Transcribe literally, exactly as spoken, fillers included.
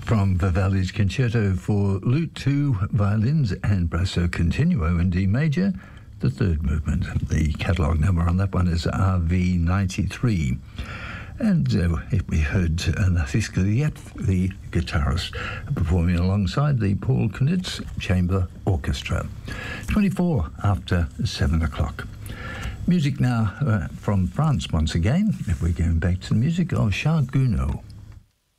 from Vivaldi's Concerto for Lute, two violins and Basso Continuo in D major, the third movement. The catalogue number on that one is R V ninety-three. And uh, we heard uh, Nathizka Liep, the guitarist, performing alongside the Paul Knitz Chamber Orchestra. twenty-four after seven o'clock. Music now uh, from France once again. If we're going back to the music of Charles Gounod.